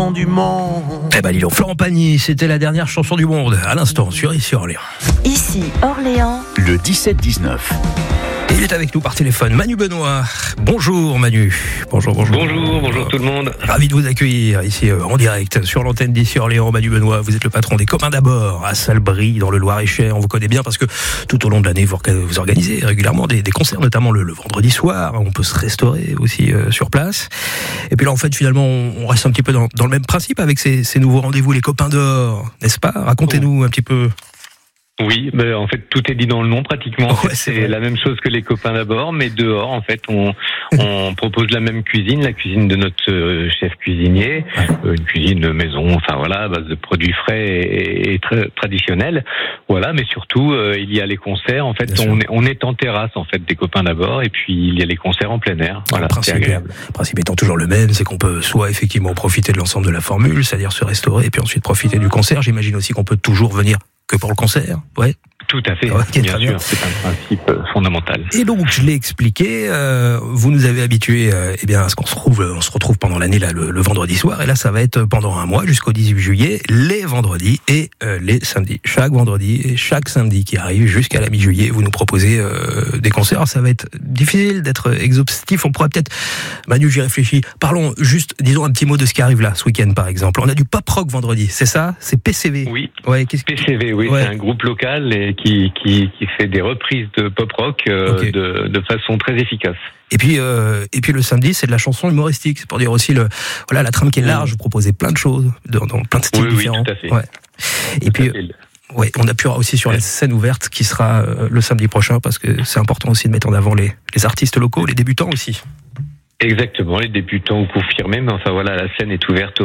chanson du monde. Eh ben, dis donc, Florent Pagny, c'était la dernière chanson du monde, à l'instant, sur Ici Orléans. Ici Orléans. Le 17-19. Et il est avec nous par téléphone, Manu Benoît. Bonjour Manu. Bonjour Bonjour tout le monde. Ravi de vous accueillir ici en direct sur l'antenne d'Ici Orléans. Manu Benoît, vous êtes le patron des Copains d'Abord à Salbris, dans le Loir-et-Cher. On vous connaît bien parce que tout au long de l'année, vous organisez régulièrement des concerts, notamment le vendredi soir. On peut se restaurer aussi sur place. Et puis là, en fait, finalement, on reste un petit peu dans le même principe avec ces nouveaux rendez-vous, les Copains dehors, n'est-ce pas ? Racontez-nous un petit peu. Oui, en fait, tout est dit dans le nom pratiquement. Ouais, c'est la même chose que les Copains d'Abord, mais dehors, en fait, on propose la même cuisine, la cuisine de notre chef cuisinier, une cuisine maison, enfin voilà, à base de produits frais et très traditionnels. Voilà, mais surtout, il y a les concerts. En fait, on est en terrasse, en fait, des Copains d'Abord, et puis il y a les concerts en plein air. Voilà, c'est agréable. Le principe étant toujours le même, c'est qu'on peut soit effectivement profiter de l'ensemble de la formule, c'est-à-dire se restaurer, et puis ensuite profiter du concert. J'imagine aussi qu'on peut toujours venir que pour le concert, ouais. Tout à fait, Okay, bien sûr, c'est un principe fondamental. Et donc, je l'ai expliqué, vous nous avez habitués à ce qu'on se retrouve pendant l'année là, le vendredi soir, et là ça va être pendant un mois jusqu'au 18 juillet, les vendredis et les samedis. Chaque vendredi et chaque samedi qui arrive jusqu'à la mi-juillet, vous nous proposez des concerts. Ça va être difficile d'être exhaustif, on pourrait peut-être, Manu, j'y réfléchis, parlons juste, disons un petit mot de ce qui arrive là, ce week-end par exemple. On a du pop-rock vendredi, c'est ça ? C'est PCV. Oui, ouais, PCV, oui, ouais. C'est un groupe local et qui fait des reprises de pop-rock de façon très efficace. Et puis le samedi, c'est de la chanson humoristique. C'est pour dire aussi la trame qui est large. Vous proposez plein de choses dans plein de styles différents. Oui, tout à fait. Ouais. Et puis, on appuiera aussi sur la scène ouverte qui sera le samedi prochain parce que c'est important aussi de mettre en avant les artistes locaux, les débutants aussi. Exactement, les débutants ou confirmés, mais enfin voilà, la scène est ouverte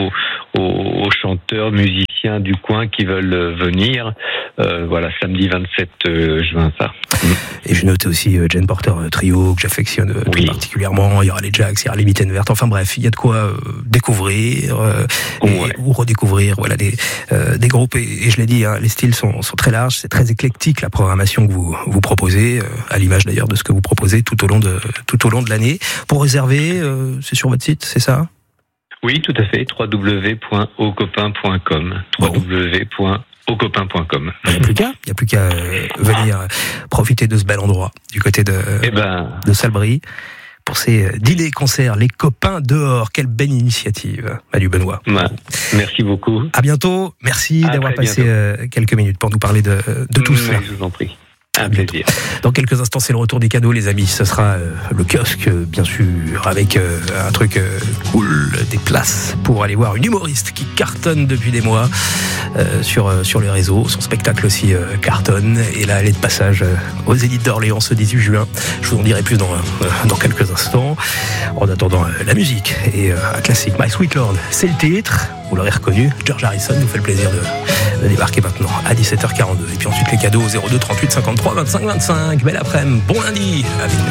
aux chanteurs, musiciens du coin qui veulent venir. Voilà, samedi 27 juin, ça. Et je note aussi Jane Porter Trio, que j'affectionne tout particulièrement. Il y aura les Jacks, il y aura les Mitaines Vertes. Enfin bref, il y a de quoi découvrir ou redécouvrir des groupes. Et je l'ai dit, les styles sont très larges, c'est très éclectique la programmation que vous proposez, à l'image d'ailleurs de ce que vous proposez tout au long de l'année. Pour réserver, c'est sur votre site, c'est ça ? Oui, tout à fait, www.aucopains.com. www.aucopains.com. Il n'y a plus qu'à venir profiter de ce bel endroit du côté de Salbris pour ces dîners concerts, les Copains dehors. Quelle belle initiative, Manu Benoît. Merci beaucoup. À bientôt. Merci d'avoir passé quelques minutes pour nous parler de tout cela. Je vous en prie. Un plaisir. Dans quelques instants, c'est le retour des cadeaux, les amis. Ce sera le kiosque, bien sûr, avec un truc cool, des places pour aller voir une humoriste qui cartonne depuis des mois sur les réseaux. Son spectacle aussi cartonne. Et là, elle est de passage aux Zénith d'Orléans ce 18 juin. Je vous en dirai plus dans quelques instants. En attendant, la musique et un classique, My Sweet Lord, c'est le titre. Vous l'aurez reconnu. George Harrison nous fait le plaisir de débarquer maintenant à 17h42. Et puis ensuite, les cadeaux au 02 38 53 25 25. Belle après-midi, bon lundi avec nous.